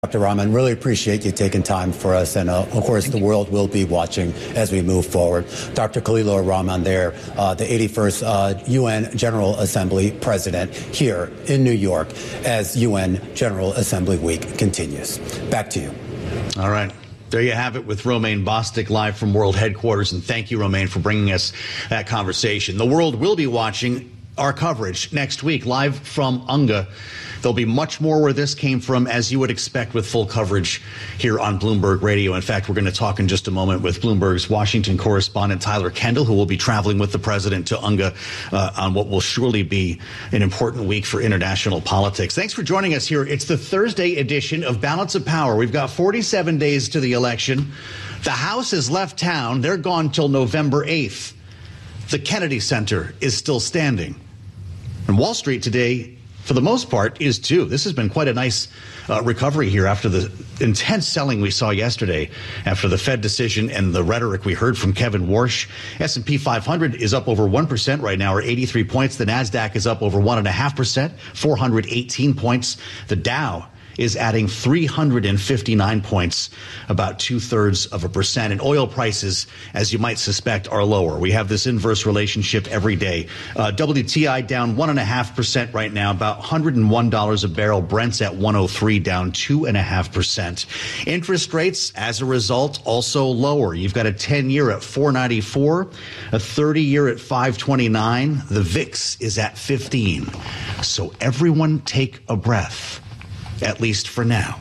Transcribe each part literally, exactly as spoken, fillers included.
Doctor Rahman, really appreciate you taking time for us. And, uh, of course, the world will be watching as we move forward. Doctor Khalilur Rahman there, uh, the eighty-first uh, U N General Assembly president here in New York as U N General Assembly Week continues. Back to you. All right. There you have it with Romaine Bostick live from World Headquarters. And thank you, Romaine, for bringing us that conversation. The world will be watching our coverage next week live from U N G A. There'll be much more where this came from, as you would expect, with full coverage here on Bloomberg Radio. In fact, we're going to talk in just a moment with Bloomberg's Washington correspondent Tyler Kendall, who will be traveling with the president to U N G A uh, on what will surely be an important week for international politics. Thanks for joining us here. It's the Thursday edition of Balance of Power. We've got forty-seven days to the election. The House has left town. They're gone till November eighth. The Kennedy Center is still standing. And Wall Street today, for the most part, is too. This has been quite a nice uh, recovery here after the intense selling we saw yesterday, after the Fed decision and the rhetoric we heard from Kevin Warsh. S and P five hundred is up over one percent right now, or eighty-three points. The NASDAQ is up over one point five percent, four hundred eighteen points. The Dow is adding three hundred fifty-nine points, about two-thirds of a percent. And oil prices, as you might suspect, are lower. We have this inverse relationship every day. Uh, W T I down one point five percent right now, about one hundred one dollars a barrel. Brent's at one oh three, down two point five percent. Interest rates, as a result, also lower. You've got a ten-year at four ninety-four, a thirty-year at five twenty-nine. The V I X is at fifteen. So everyone take a breath. At least for now.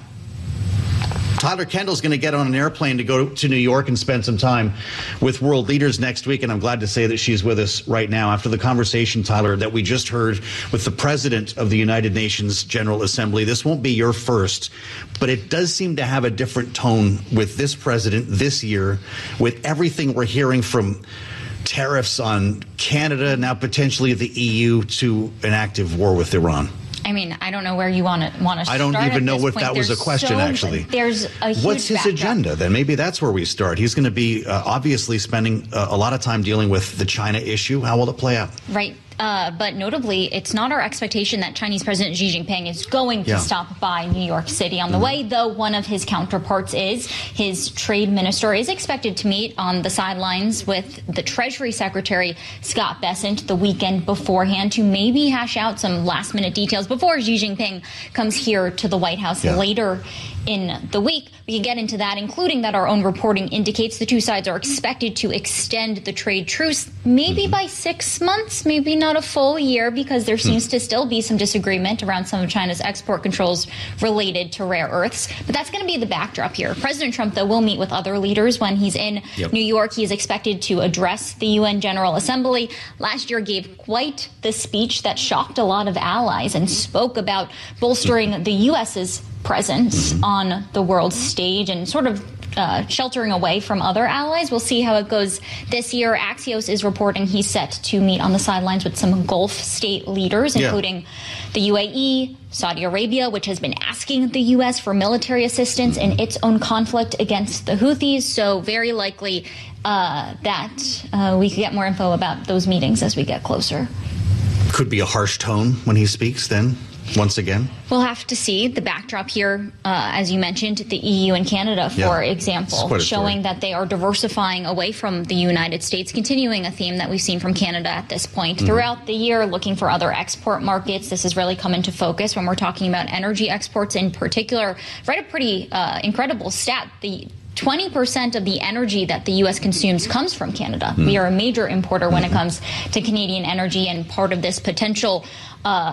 Tyler Kendall's going to get on an airplane to go to New York and spend some time with world leaders next week. And I'm glad to say that she's with us right now after the conversation, Tyler, that we just heard with the president of the United Nations General Assembly. This won't be your first, but it does seem to have a different tone with this president this year, with everything we're hearing from tariffs on Canada, now potentially the E U, to an active war with Iran. I mean, I don't know where you want to want to start. I don't even know if point. that was there's a question, so, actually. There's a huge What's his backdrop. agenda, then? Maybe that's where we start. He's going to be uh, obviously spending uh, a lot of time dealing with the China issue. How will it play out? Right. Uh, but notably, it's not our expectation that Chinese President Xi Jinping is going to yeah. stop by New York City on the mm-hmm. way, though one of his counterparts is. His trade minister is expected to meet on the sidelines with the Treasury Secretary, Scott Bessent, the weekend beforehand to maybe hash out some last-minute details before Xi Jinping comes here to the White House yeah. later in the week. We can get into that, including that our own reporting indicates the two sides are expected to extend the trade truce maybe mm-hmm. by six months, maybe not a full year, because there seems mm. to still be some disagreement around some of China's export controls related to rare earths. But that's going to be the backdrop here. President Trump, though, will meet with other leaders when he's in yep. New York. He is expected to address the U N General Assembly. Last year gave quite the speech that shocked a lot of allies and spoke about bolstering the U S's presence mm-hmm. on the world stage and sort of uh, sheltering away from other allies. We'll see how it goes this year. Axios is reporting he's set to meet on the sidelines with some Gulf state leaders, yeah. including the U A E, Saudi Arabia, which has been asking the U S for military assistance mm-hmm. in its own conflict against the Houthis. So very likely uh, that uh, we could get more info about those meetings as we get closer. Could be a harsh tone when he speaks then. Once again? We'll have to see. The backdrop here, uh, as you mentioned, the E U and Canada, for yeah, example, showing that they are diversifying away from the United States, continuing a theme that we've seen from Canada at this point. Mm-hmm. Throughout the year, looking for other export markets. This has really come into focus when we're talking about energy exports in particular. Read a pretty uh, incredible stat. The twenty percent of the energy that the U S consumes comes from Canada. Mm-hmm. We are a major importer when mm-hmm. it comes to Canadian energy, and part of this potential uh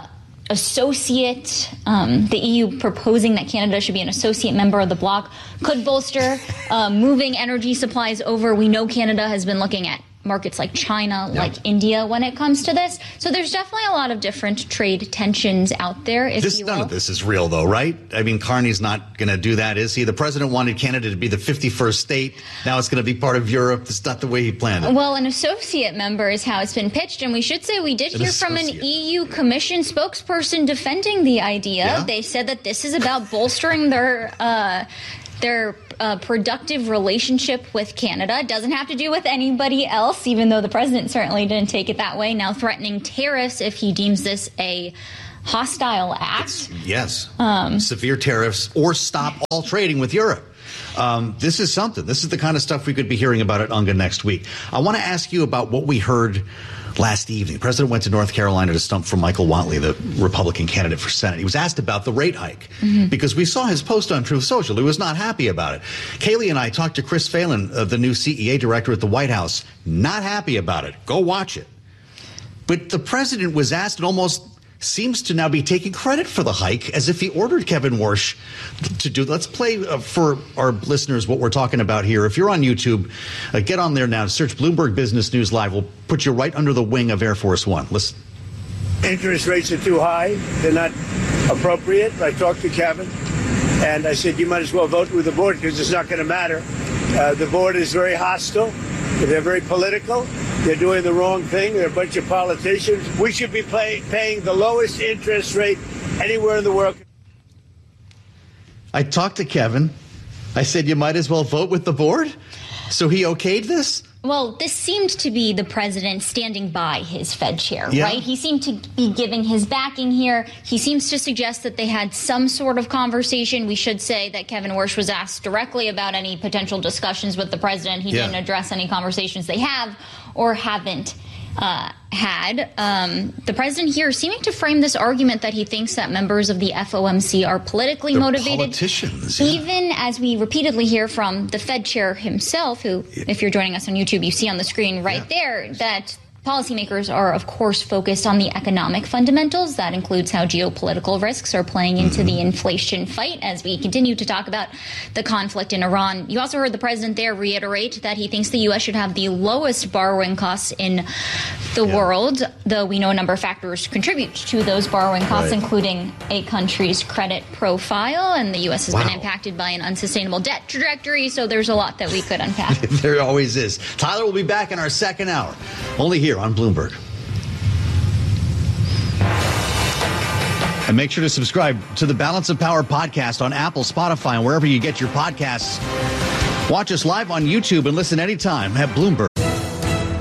associate, um, the E U proposing that Canada should be an associate member of the bloc could bolster uh, moving energy supplies over. We know Canada has been looking at markets like China, yeah. like India when it comes to this. So there's definitely a lot of different trade tensions out there, if this, you will. None of this is real, though, right? I mean, Carney's not going to do that, is he? The president wanted Canada to be the fifty-first state. Now it's going to be part of Europe. It's not the way he planned it. Well, an associate member is how it's been pitched. And we should say we did an hear associate. from an E U Commission spokesperson defending the idea. Yeah? They said that this is about bolstering their uh, their uh, productive relationship with Canada. It doesn't have to do with anybody else, even though the president certainly didn't take it that way. Now threatening tariffs if he deems this a hostile act. It's, yes. Um, Severe tariffs or stop all trading with Europe. Um, this is something. This is the kind of stuff we could be hearing about at UNGA next week. I want to ask you about what we heard last evening. The president went to North Carolina to stump for Michael Whatley, the Republican candidate for Senate. He was asked about the rate hike mm-hmm. because we saw his post on Truth Social. He was not happy about it. Kaylee and I talked to Chris Phelan, uh, the new C E A director at the White House. Not happy about it. Go watch it. But the president was asked and almost seems to now be taking credit for the hike as if he ordered Kevin Warsh to do. Let's play uh, for our listeners what we're talking about here. If you're on YouTube, uh, get on there now. Search Bloomberg Business News Live. We'll put you right under the wing of Air Force One. Listen. Interest rates are too high. They're not appropriate. I talked to Kevin, and I said, you might as well vote with the board because it's not going to matter. Uh, the board is very hostile. They're very political. They're doing the wrong thing. They're a bunch of politicians. We should be pay, paying the lowest interest rate anywhere in the world. I talked to Kevin. I said, you might as well vote with the board. So he okayed this? Well, this seemed to be the president standing by his Fed chair, yeah. right? He seemed to be giving his backing here. He seems to suggest that they had some sort of conversation. We should say that Kevin Warsh was asked directly about any potential discussions with the president. He yeah. didn't address any conversations they have or haven't uh, had. Um, the president here seeming to frame this argument that he thinks that members of the F O M C are politically They're motivated. Politicians, yeah. Even as we repeatedly hear from the Fed chair himself, who, if you're joining us on YouTube, you see on the screen right yeah. there that policymakers are, of course, focused on the economic fundamentals. That includes how geopolitical risks are playing into mm-hmm. the inflation fight as we continue to talk about the conflict in Iran. You also heard the president there reiterate that he thinks the U S should have the lowest borrowing costs in the yeah. world, though we know a number of factors contribute to those borrowing costs, right. including a country's credit profile. And the U S has wow. been impacted by an unsustainable debt trajectory, so there's a lot that we could unpack. There always is. Tyler will be back in our second hour, only here on Bloomberg. And make sure to subscribe to the Balance of Power podcast on Apple, Spotify, and wherever you get your podcasts. Watch us live on YouTube and listen anytime at Bloomberg.